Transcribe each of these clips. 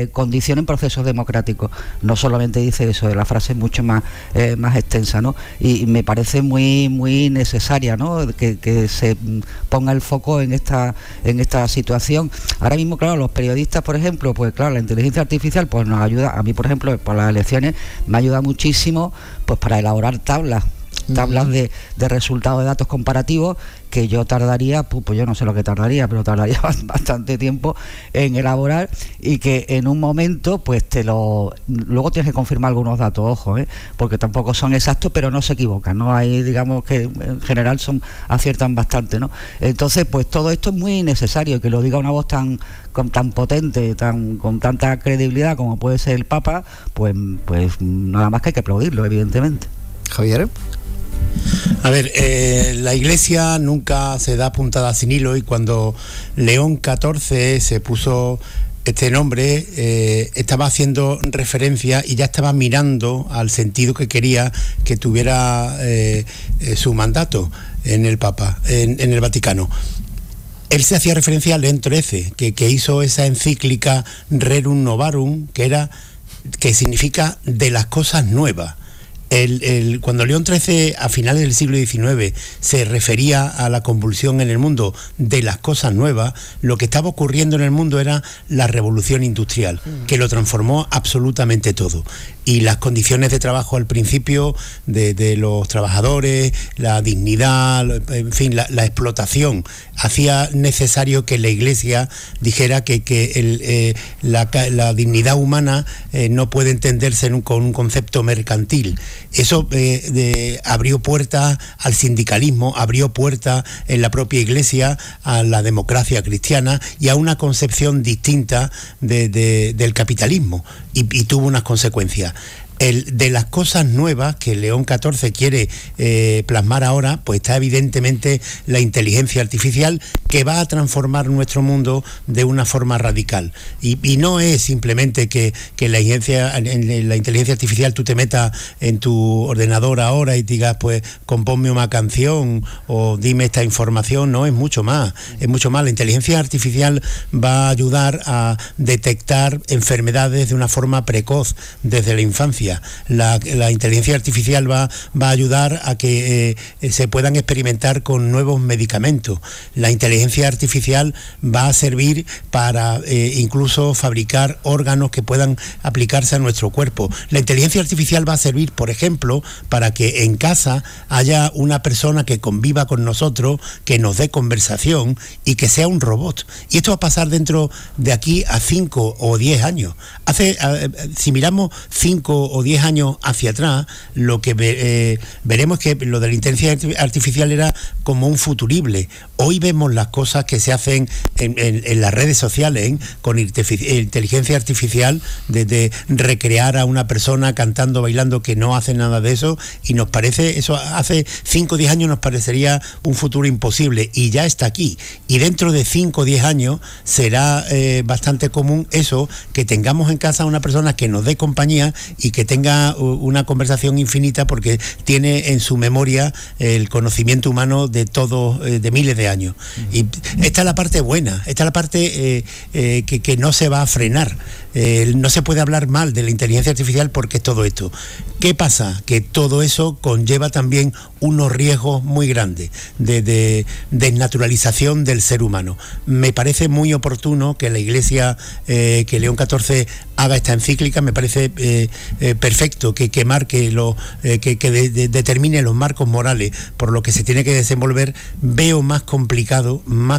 condicionen procesos democráticos. No solamente dice eso, la frase es mucho más extensa, ¿no? Y me parece muy muy necesaria, ¿no? Que se ponga el foco en esta situación. Ahora mismo, claro, los periodistas, por ejemplo, pues claro, la inteligencia artificial pues nos ayuda, a mí por ejemplo, por las elecciones me ayuda muchísimo pues para elaborar tablas de resultados de datos comparativos que yo tardaría, pues yo no sé lo que tardaría, pero tardaría bastante tiempo en elaborar, y que en un momento pues luego tienes que confirmar algunos datos, ojo, porque tampoco son exactos, pero no se equivocan, ¿no? Ahí digamos que en general aciertan bastante, ¿no? Entonces pues todo esto es muy necesario, que lo diga una voz tan potente, con tanta credibilidad como puede ser el Papa, pues nada más que hay que aplaudirlo, evidentemente. Javier. A ver, la Iglesia nunca se da puntada sin hilo, y cuando León XIV se puso este nombre, estaba haciendo referencia y ya estaba mirando al sentido que quería que tuviera su mandato en el Papa, en el Vaticano. Él se hacía referencia a León XIII, que hizo esa encíclica Rerum Novarum, que significa de las cosas nuevas. Cuando León XIII a finales del siglo XIX se refería a la convulsión en el mundo de las cosas nuevas, lo que estaba ocurriendo en el mundo era la revolución industrial, que lo transformó absolutamente todo. Y las condiciones de trabajo al principio de los trabajadores, la dignidad, en fin, la explotación, hacía necesario que la Iglesia dijera que la dignidad humana no puede entenderse con un concepto mercantil. Eso abrió puertas al sindicalismo, abrió puertas en la propia Iglesia a la democracia cristiana y a una concepción distinta del capitalismo, y tuvo unas consecuencias. De las cosas nuevas que León XIV quiere plasmar ahora, pues está evidentemente la inteligencia artificial, que va a transformar nuestro mundo de una forma radical. Y no es simplemente que en la inteligencia artificial tú te metas en tu ordenador ahora y digas, pues compónme una canción o dime esta información. No, es mucho más. La inteligencia artificial va a ayudar a detectar enfermedades de una forma precoz desde la infancia. La inteligencia artificial va a ayudar a que se puedan experimentar con nuevos medicamentos. La inteligencia artificial va a servir para incluso fabricar órganos que puedan aplicarse a nuestro cuerpo. La inteligencia artificial va a servir, por ejemplo, para que en casa haya una persona que conviva con nosotros, que nos dé conversación y que sea un robot. Y esto va a pasar dentro de aquí a 5 o 10 años. Si miramos 5 o 10 años hacia atrás, lo que veremos que lo de la inteligencia artificial era como un futurible. Hoy vemos las cosas que se hacen en las redes sociales con inteligencia artificial, de recrear a una persona cantando, bailando, que no hace nada de eso, y nos parece, eso hace 5 o 10 años nos parecería un futuro imposible, y ya está aquí. Y dentro de 5 o 10 años será bastante común eso, que tengamos en casa una persona que nos dé compañía y que tenga una conversación infinita, porque tiene en su memoria el conocimiento humano de todos, de miles de años. Y esta es la parte buena, esta es la parte que no se va a frenar. No se puede hablar mal de la inteligencia artificial porque es todo esto. ¿Qué pasa? Que todo eso conlleva también unos riesgos muy grandes de desnaturalización del ser humano. Me parece muy oportuno que la Iglesia, que León XIV haga esta encíclica. Me parece perfecto que marque que determine los marcos morales por lo que se tiene que desenvolver. Veo más complicado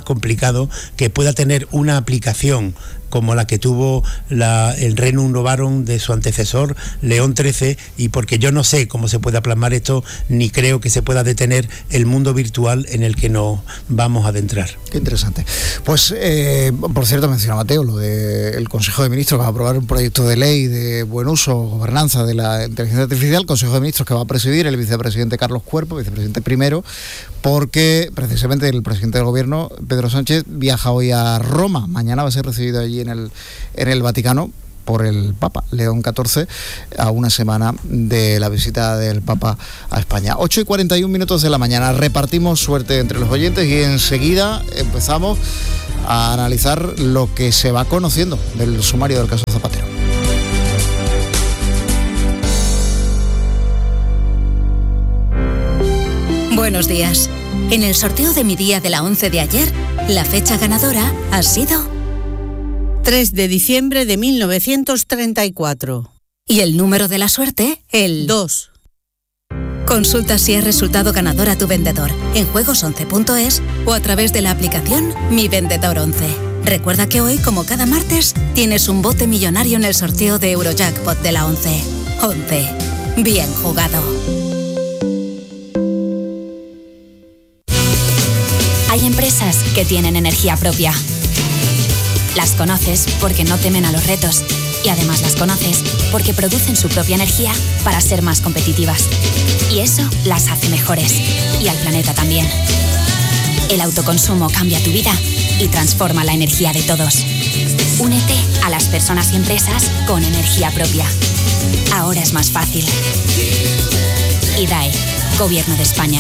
que pueda tener una aplicación como la que tuvo el Rerum Novarum de su antecesor León XIII, y porque yo no sé cómo se pueda plasmar esto, ni creo que se pueda detener el mundo virtual en el que nos vamos a adentrar. Qué interesante. Pues, por cierto, menciona Mateo lo del Consejo de Ministros, que va a aprobar un proyecto de ley de buen uso o gobernanza de la inteligencia artificial, Consejo de Ministros que va a presidir el vicepresidente Carlos Cuerpo, vicepresidente primero, porque precisamente el presidente del gobierno, Pedro Sánchez, viaja hoy a Roma. Mañana va a ser recibido allí en el Vaticano por el Papa León XIV, a una semana de la visita del Papa a España. 8:41 de la mañana. Repartimos suerte entre los oyentes y enseguida empezamos a analizar lo que se va conociendo del sumario del caso Zapatero. Buenos días. En el sorteo de Mi Día de la 11 de ayer, la fecha ganadora ha sido 3 de diciembre de 1934. Y el número de la suerte, el 2. Consulta si es resultado ganador a tu vendedor en juegos11.es o a través de la aplicación Mi Vendedor 11. Recuerda que hoy, como cada martes, tienes un bote millonario en el sorteo de Eurojackpot de la 11. 11. Bien jugado. Hay empresas que tienen energía propia. Las conoces porque no temen a los retos y además las conoces porque producen su propia energía para ser más competitivas. Y eso las hace mejores y al planeta también. El autoconsumo cambia tu vida y transforma la energía de todos. Únete a las personas y empresas con energía propia. Ahora es más fácil. IDAE, Gobierno de España.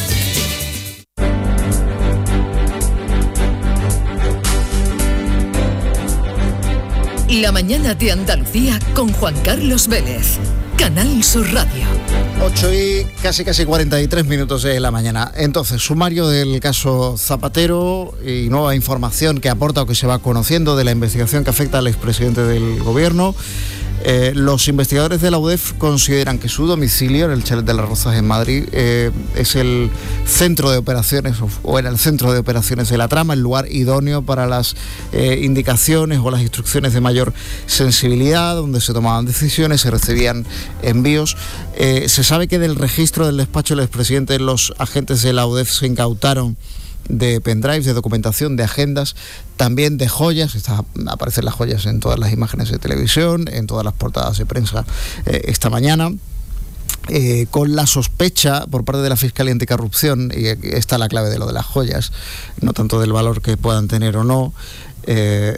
La mañana de Andalucía con Juan Carlos Vélez. Canal Sur Radio. 8 y casi 43 minutos de la mañana. Entonces, sumario del caso Zapatero y nueva información que aporta o que se va conociendo de la investigación que afecta al expresidente del gobierno. Los investigadores de la UDEF consideran que su domicilio, en el Chalet de las Rozas en Madrid, es el centro de operaciones o era el centro de operaciones de la trama, el lugar idóneo para las indicaciones o las instrucciones de mayor sensibilidad, donde se tomaban decisiones, se recibían envíos. Se sabe que del registro del despacho del expresidente, los agentes de la UDEF se incautaron de pendrives, de documentación, de agendas, también de joyas. Aparecen las joyas en todas las imágenes de televisión, en todas las portadas de prensa esta mañana. Con la sospecha por parte de la Fiscalía Anticorrupción, y está la clave de lo de las joyas, no tanto del valor que puedan tener o no, de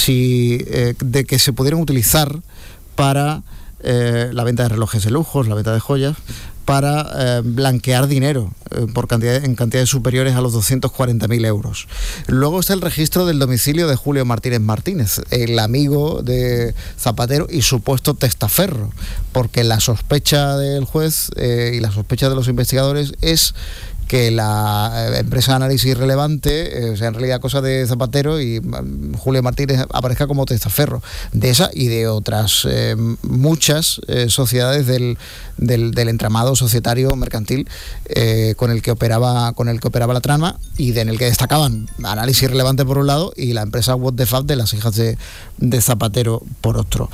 que se pudieran utilizar para la venta de relojes de lujos, la venta de joyas, para blanquear dinero en cantidades superiores a los 240.000 euros. Luego está el registro del domicilio de Julio Martínez, el amigo de Zapatero y supuesto testaferro, porque la sospecha del juez y la sospecha de los investigadores es que la empresa de análisis relevante sea en realidad cosa de Zapatero y Julio Martínez aparezca como testaferro de esa y de otras muchas sociedades del entramado societario mercantil con el que operaba la trama y en el que destacaban análisis relevante por un lado y la empresa What the Fuck de las hijas de Zapatero por otro.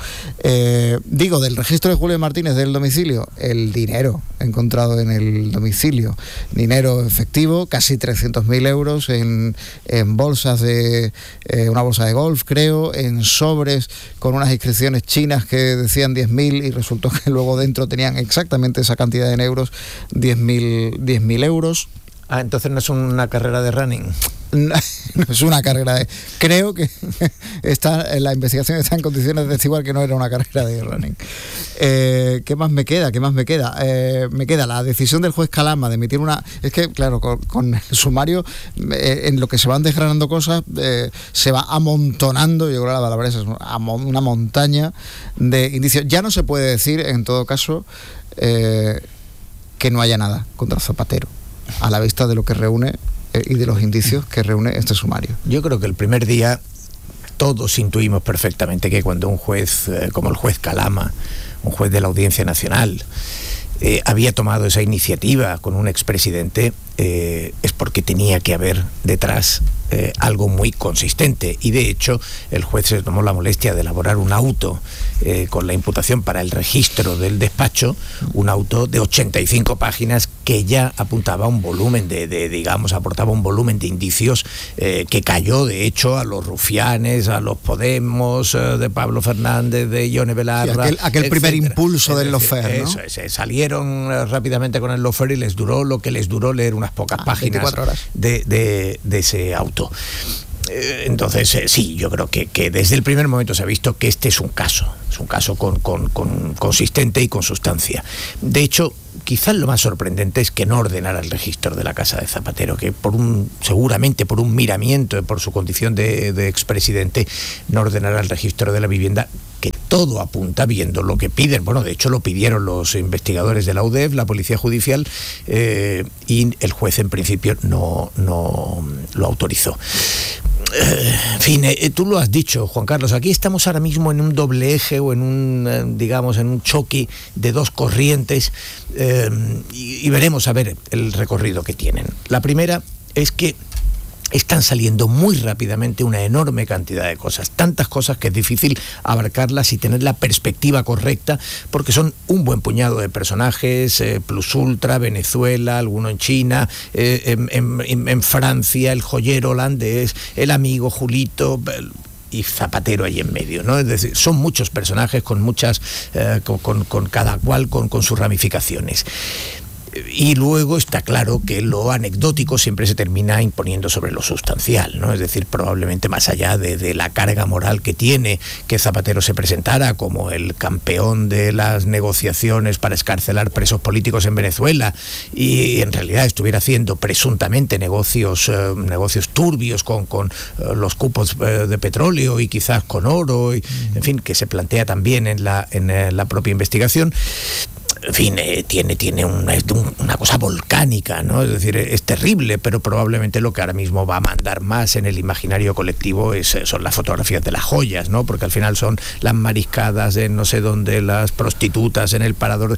Del registro de Julio Martínez del domicilio, el dinero encontrado en el domicilio, dinero efectivo, casi 300.000 euros en bolsas de una bolsa de golf, creo, en sobres con unas inscripciones chinas que decían 10.000 y resultó que luego dentro tenían exactamente esa cantidad en euros, 10.000 euros. Entonces no es una carrera de running. No es una carrera de... Creo que la investigación está en condiciones de testiguar que no era una carrera de running. ¿Qué más me queda? Me queda la decisión del juez Calama de emitir una... Es que, claro, con el sumario, en lo que se van desgranando cosas, se va amontonando, yo creo que la palabra es una montaña de indicios. Ya no se puede decir, en todo caso, que no haya nada contra Zapatero, a la vista de lo que reúne y de los indicios que reúne este sumario. Yo creo que el primer día todos intuimos perfectamente que cuando un juez como el juez Calama, un juez de la Audiencia Nacional, había tomado esa iniciativa con un expresidente, es porque tenía que haber detrás algo muy consistente, y de hecho el juez se tomó la molestia de elaborar un auto con la imputación para el registro del despacho, un auto de 85 páginas que ya apuntaba un volumen aportaba un volumen de indicios que cayó de hecho a los rufianes, a los Podemos, de Pablo Fernández, de Ione Belarra, sí, aquel primer impulso del lawfare, ¿no? Eso, salieron rápidamente con el lawfare y les duró lo que les duró leer unas pocas páginas 24 horas. de ese auto. Entonces, sí, yo creo que desde el primer momento se ha visto que este es un caso Es un caso con consistente y con sustancia. De hecho, quizás lo más sorprendente es que no ordenara el registro de la casa de Zapatero, que seguramente por un miramiento, por su condición de expresidente, no ordenara el registro de la vivienda, que todo apunta, viendo lo que piden. Bueno, de hecho lo pidieron los investigadores de la UDEF, la Policía Judicial, y el juez en principio no lo autorizó. En fin, tú lo has dicho, Juan Carlos, aquí estamos ahora mismo en un doble eje o en un choque de dos corrientes, y veremos a ver el recorrido que tienen. La primera es que están saliendo muy rápidamente una enorme cantidad de cosas, tantas cosas que es difícil abarcarlas y tener la perspectiva correcta, porque son un buen puñado de personajes, Plus Ultra, Venezuela, alguno en China, en Francia, el joyero holandés, el amigo Julito y Zapatero ahí en medio, ¿no? Es decir, son muchos personajes con muchas, con cada cual con sus ramificaciones. Y luego está claro que lo anecdótico siempre se termina imponiendo sobre lo sustancial, ¿no? Es decir, probablemente más allá de la carga moral que tiene que Zapatero se presentara como el campeón de las negociaciones para excarcelar presos políticos en Venezuela y en realidad estuviera haciendo presuntamente negocios turbios con los cupos de petróleo y quizás con oro, y, en fin, que se plantea también en la propia investigación. En fin, tiene una cosa volcánica, ¿no? Es decir, es terrible, pero probablemente lo que ahora mismo va a mandar más en el imaginario colectivo son las fotografías de las joyas, ¿no? Porque al final son las mariscadas en no sé dónde, las prostitutas en el parador,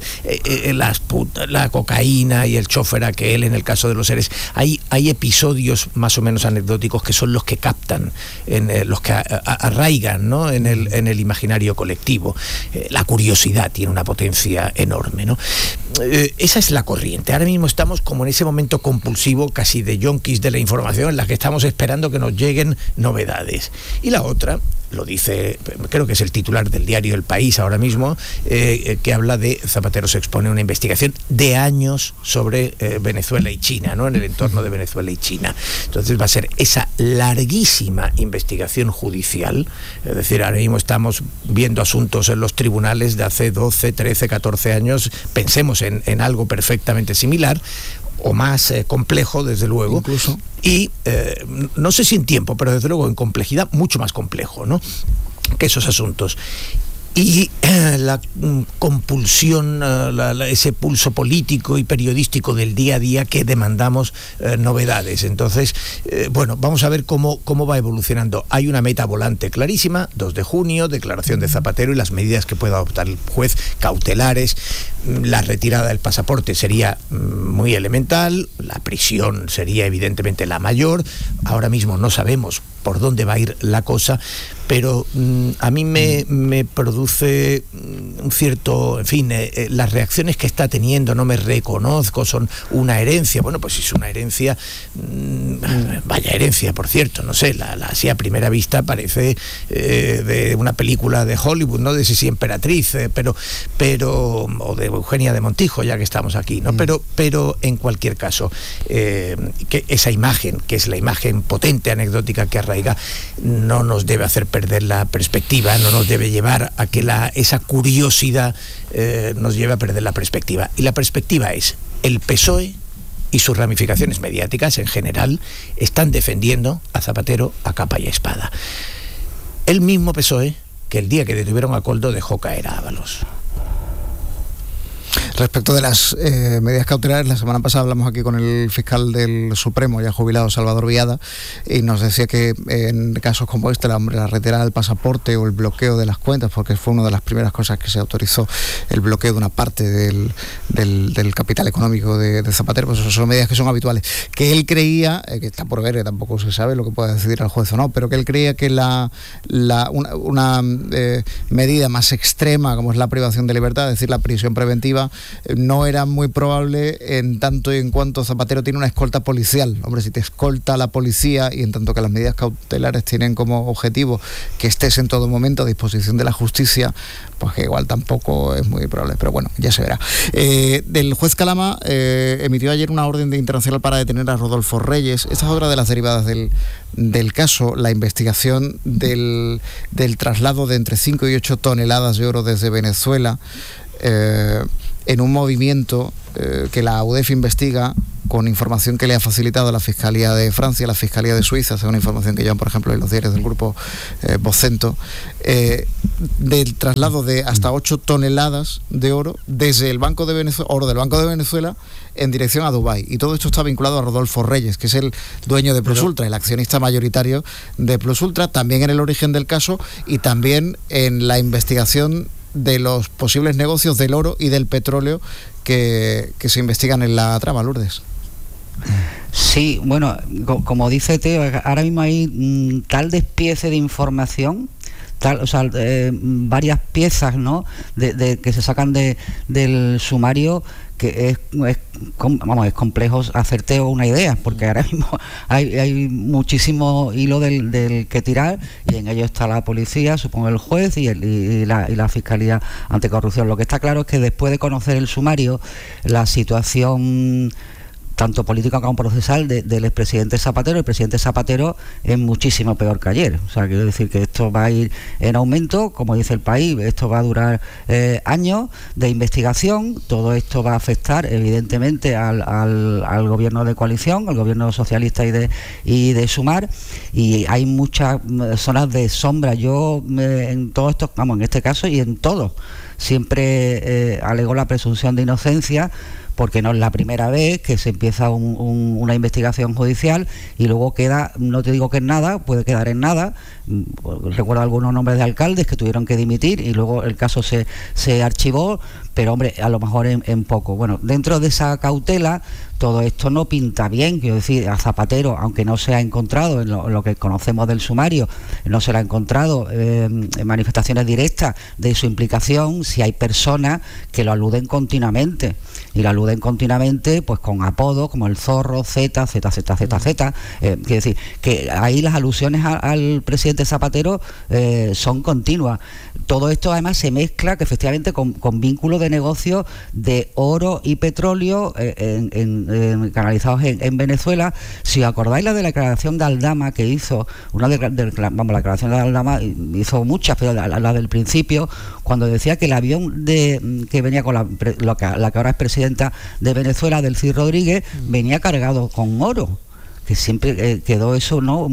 la cocaína y el chofer aquel en el caso de los seres. Hay episodios más o menos anecdóticos que son los que captan, los que arraigan, ¿no? en el imaginario colectivo. La curiosidad tiene una potencia enorme, ¿no? Esa es la corriente. Ahora mismo estamos como en ese momento compulsivo, casi de yonkis de la información, en la que estamos esperando que nos lleguen novedades. Y la otra, lo dice, creo que es el titular del diario El País ahora mismo, que habla de Zapatero se expone a una investigación de años sobre Venezuela y China, ¿no? En el entorno de Venezuela y China. Entonces va a ser esa larguísima investigación judicial, es decir, ahora mismo estamos viendo asuntos en los tribunales de hace 12, 13, 14 años, pensemos en algo perfectamente similar, o más complejo, desde luego, incluso. Y no sé si en tiempo, pero desde luego en complejidad mucho más complejo, ¿no?, que esos asuntos. Y la compulsión, ese pulso político y periodístico del día a día que demandamos novedades. Entonces, bueno, vamos a ver cómo va evolucionando. Hay una meta volante clarísima, 2 de junio, declaración de Zapatero y las medidas que pueda adoptar el juez, cautelares. La retirada del pasaporte sería muy elemental, la prisión sería evidentemente la mayor. Ahora mismo no sabemos por dónde va a ir la cosa, pero a mí me produce un cierto, en fin, las reacciones que está teniendo, no me reconozco, son una herencia. Bueno, pues si es una herencia, vaya herencia, por cierto, no sé, así a primera vista parece de una película de Hollywood, no de Sisi Emperatriz, pero o de Eugenia de Montijo, ya que estamos aquí, ¿no? Pero en cualquier caso, que esa imagen, que es la imagen potente, anecdótica que arraiga, no nos debe hacer perder la perspectiva, no nos debe llevar a que esa curiosidad nos lleve a perder la perspectiva. Y la perspectiva es: el PSOE y sus ramificaciones mediáticas en general están defendiendo a Zapatero a capa y espada. El mismo PSOE que el día que detuvieron a Koldo dejó caer a Ábalos. Respecto de las medidas cautelares, la semana pasada hablamos aquí con el fiscal del Supremo, ya jubilado, Salvador Viada, y nos decía que en casos como este, la retirada del pasaporte o el bloqueo de las cuentas, porque fue una de las primeras cosas que se autorizó, el bloqueo de una parte del capital económico de Zapatero, pues son medidas que son habituales. Que él creía, que está por ver, que tampoco se sabe lo que pueda decidir el juez o no, pero que él creía que una medida más extrema, como es la privación de libertad, es decir, la prisión preventiva, no era muy probable en tanto y en cuanto Zapatero tiene una escolta policial. Hombre, si te escolta la policía y en tanto que las medidas cautelares tienen como objetivo que estés en todo momento a disposición de la justicia, pues que igual tampoco es muy probable, pero bueno, ya se verá. El juez Calama emitió ayer una orden de internacional para detener a Rodolfo Reyes. Esta es otra de las derivadas del caso, la investigación del traslado de entre 5 y 8 toneladas de oro desde Venezuela, en un movimiento que la UDEF investiga con información que le ha facilitado la Fiscalía de Francia, la Fiscalía de Suiza, según información que llevan, por ejemplo, en los diarios del grupo Vocento, del traslado de hasta 8 toneladas de oro desde el Banco de Venezuela, oro del Banco de Venezuela, en dirección a Dubái. Y todo esto está vinculado a Rodolfo Reyes, que es el dueño de Plus Ultra, el accionista mayoritario de Plus Ultra, también en el origen del caso y también en la investigación de los posibles negocios del oro y del petróleo que se investigan en la trama, Lourdes. Sí, bueno, como dice Teo, ahora mismo hay tal despiece de información, varias piezas, ¿no?, de que se sacan del sumario, que es complejo hacerte una idea, porque ahora mismo hay muchísimo hilo del que tirar, y en ello está la policía, supongo el juez y la Fiscalía Anticorrupción. Lo que está claro es que después de conocer el sumario, la situación tanto política como procesal del expresidente Zapatero, el presidente Zapatero es muchísimo peor que ayer. O sea, quiero decir que esto va a ir en aumento, como dice El País, esto va a durar años de investigación. Todo esto va a afectar evidentemente al gobierno de coalición, al gobierno socialista y de Sumar, y hay muchas zonas de sombra. Yo en todo esto, en este caso y en todo, siempre alego la presunción de inocencia, porque no es la primera vez que se empieza una investigación judicial y luego queda, no te digo que en nada, puede quedar en nada. Recuerdo algunos nombres de alcaldes que tuvieron que dimitir y luego el caso se archivó, pero hombre, a lo mejor en poco. Bueno, dentro de esa cautela, todo esto no pinta bien. Quiero decir, a Zapatero, aunque no se ha encontrado en lo que conocemos del sumario, no se le ha encontrado en manifestaciones directas de su implicación, si hay personas que lo aluden continuamente, y lo aluden continuamente pues con apodos como el Zorro, Z. Quiero decir, que ahí las alusiones al presidente Zapatero son continuas. Todo esto además se mezcla que efectivamente con vínculos de negocios de oro y petróleo canalizados en Venezuela. Si os acordáis la de la declaración de Aldama que hizo, la declaración de Aldama hizo muchas, pero la del principio, cuando decía que el avión que venía con la que ahora es presidenta de Venezuela, Delcy Rodríguez, venía cargado con oro, que siempre quedó eso, ¿no?,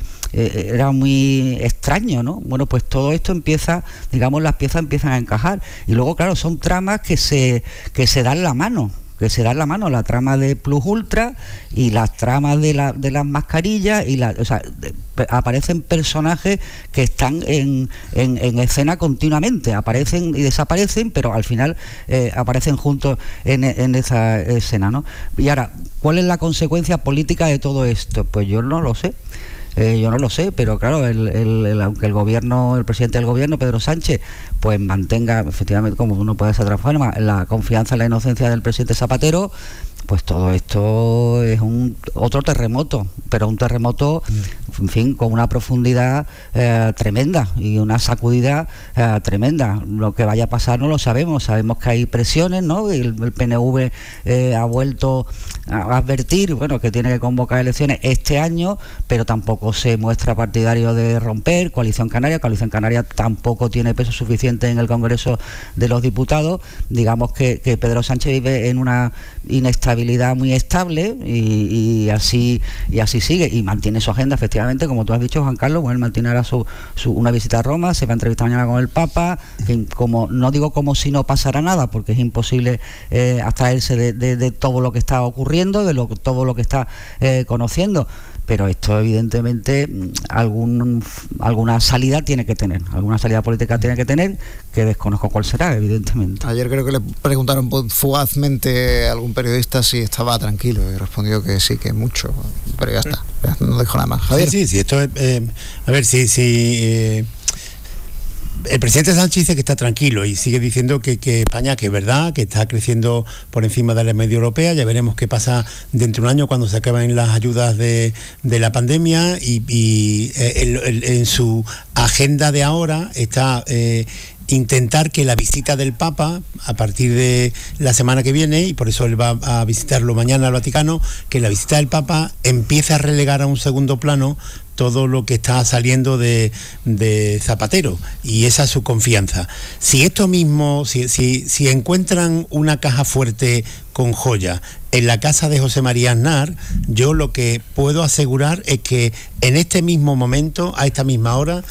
era muy extraño, ¿no? Bueno, pues todo esto empieza, digamos, las piezas empiezan a encajar, y luego, claro, son tramas que se dan la mano, la trama de Plus Ultra y las tramas de las mascarillas, aparecen personajes que están en escena continuamente, aparecen y desaparecen, pero al final aparecen juntos en esa escena, ¿no? Y ahora, ¿cuál es la consecuencia política de todo esto? Pues yo no lo sé. Pero claro, aunque el presidente del gobierno, Pedro Sánchez, pues mantenga, efectivamente, como uno puede ser de otra forma, la confianza en la inocencia del presidente Zapatero, pues todo esto es otro terremoto, pero un terremoto, en fin, con una profundidad tremenda y una sacudida tremenda. Lo que vaya a pasar no lo sabemos que hay presiones, ¿no? El PNV ha vuelto a advertir, bueno, que tiene que convocar elecciones este año, pero tampoco se muestra partidario de romper. Coalición Canaria tampoco tiene peso suficiente en el Congreso de los Diputados. Digamos que Pedro Sánchez vive en una inestabilidad muy estable y así sigue, y mantiene su agenda, efectivamente, como tú has dicho, Juan Carlos. Bueno, él mantiene ahora una visita a Roma, se va a entrevistar mañana con el Papa, en fin, no digo como si no pasara nada, porque es imposible abstraerse de todo lo que está ocurriendo, todo lo que está conociendo, pero esto evidentemente alguna salida tiene que tener, alguna salida política tiene que tener, que desconozco cuál será, evidentemente. Ayer creo que le preguntaron fugazmente a algún periodista si estaba tranquilo y respondió que sí, que mucho, pero ya está, no dijo nada más. Javier. Sí, esto es, a ver, si El presidente Sánchez dice que está tranquilo y sigue diciendo que España, que es verdad, que está creciendo por encima de la media europea. Ya veremos qué pasa dentro de un año cuando se acaben las ayudas de la pandemia y en su agenda de ahora está intentar que la visita del Papa, a partir de la semana que viene, y por eso él va a visitarlo mañana al Vaticano, que la visita del Papa empiece a relegar a un segundo plano todo lo que está saliendo de Zapatero, y esa es su confianza. Si esto mismo, si encuentran una caja fuerte con joya en la casa de José María Aznar, yo lo que puedo asegurar es que en este mismo momento, a esta misma hora,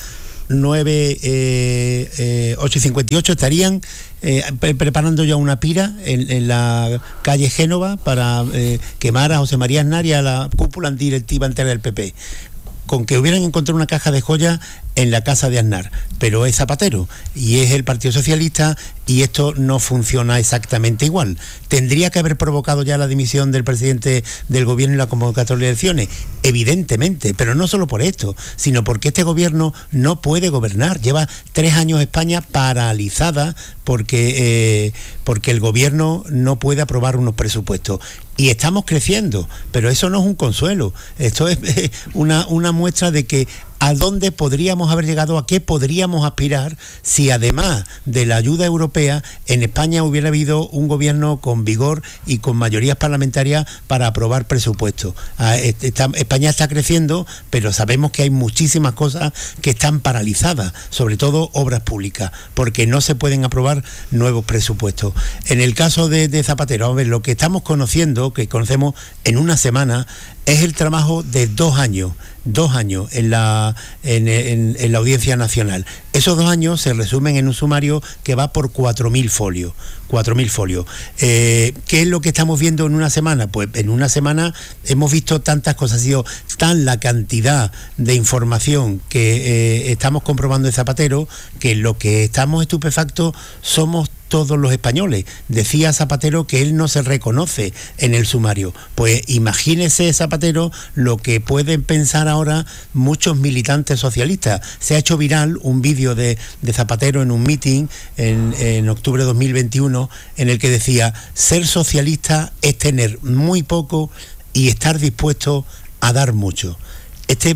8:58 estarían preparando ya una pira en la calle Génova para quemar a José María Aznar y a la cúpula directiva entera del PP, con que hubieran encontrado una caja de joyas en la casa de Aznar, pero es Zapatero y es el Partido Socialista, y esto no funciona exactamente igual. ¿Tendría que haber provocado ya la dimisión del presidente del gobierno y la convocatoria de elecciones? Evidentemente, pero no solo por esto, sino porque este gobierno no puede gobernar. Lleva 3 años España paralizada porque el gobierno no puede aprobar unos presupuestos. Y estamos creciendo, pero eso no es un consuelo. Esto es una muestra de que a dónde podríamos haber llegado, a qué podríamos aspirar si además de la ayuda europea en España hubiera habido un gobierno con vigor y con mayorías parlamentarias para aprobar presupuestos. España está creciendo, pero sabemos que hay muchísimas cosas que están paralizadas, sobre todo obras públicas, porque no se pueden aprobar nuevos presupuestos. En el caso de Zapatero, a ver, lo que estamos conociendo, que conocemos en una semana, es el trabajo de 2 años en la Audiencia Nacional. Esos 2 años se resumen en un sumario que va por 4.000 folios. 4.000 folios. ¿Qué es lo que estamos viendo en una semana? Pues en una semana hemos visto tantas cosas, ha sido tan la cantidad de información que estamos comprobando en Zapatero, que lo que estamos estupefactos somos todos los españoles. Decía Zapatero que él no se reconoce en el sumario. Pues imagínese, Zapatero, lo que pueden pensar ahora muchos militantes socialistas. Se ha hecho viral un vídeo de Zapatero en un meeting en octubre de 2021 en el que decía: ser socialista es tener muy poco y estar dispuesto a dar mucho. Este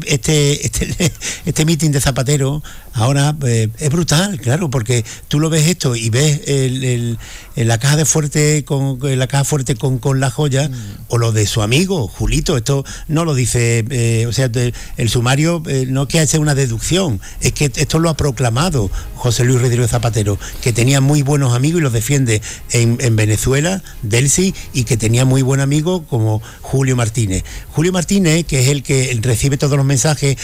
meeting de Zapatero ahora es brutal, claro, porque tú lo ves esto y ves la caja de fuerte con la joya, o lo de su amigo Julito. Esto no lo dice, el sumario no es que hace una deducción, es que esto lo ha proclamado José Luis Rodríguez Zapatero, que tenía muy buenos amigos y los defiende en Venezuela, Delcy, y que tenía muy buen amigo como Julio Martínez. Julio Martínez, que es el que recibe todos los mensajes,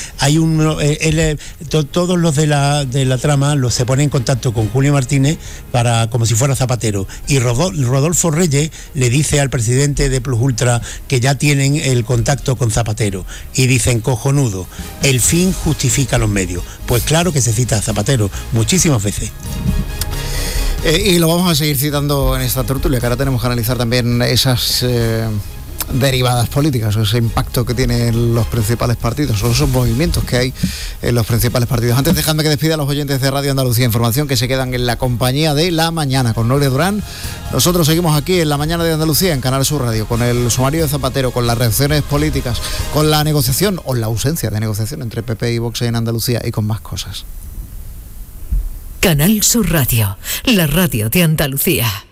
todos los de la trama se ponen en contacto con Julio Martínez como si fuera Zapatero, y Rodolfo Reyes le dice al presidente de Plus Ultra que ya tienen el contacto con Zapatero, y dicen: cojonudo, el fin justifica los medios. Pues claro que se cita a Zapatero muchísimas veces. Y lo vamos a seguir citando en esta tertulia, que ahora tenemos que analizar también esas derivadas políticas, o ese impacto que tienen los principales partidos, o esos movimientos que hay en los principales partidos. Antes, dejadme que despida a los oyentes de Radio Andalucía Información, que se quedan en la compañía de La Mañana con Noelia Durán. Nosotros seguimos aquí en La Mañana de Andalucía, en Canal Sur Radio, con el sumario de Zapatero, con las reacciones políticas, con la negociación o la ausencia de negociación entre PP y Vox en Andalucía, y con más cosas. Canal Sur Radio, la radio de Andalucía.